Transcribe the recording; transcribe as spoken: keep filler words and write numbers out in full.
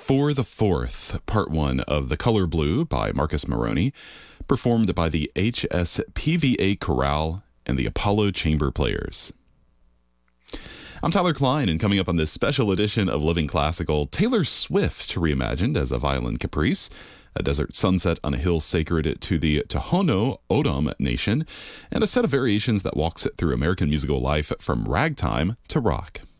For the Fourth, Part one of The Color Blue by Marcus Moroney, performed by the H S P V A Chorale and the Apollo Chamber Players. I'm Tyler Klein, and coming up on this special edition of Living Classical, Taylor Swift reimagined as a violin caprice, a desert sunset on a hill sacred to the Tohono O'odham Nation, and a set of variations that walks it through American musical life from ragtime to rock.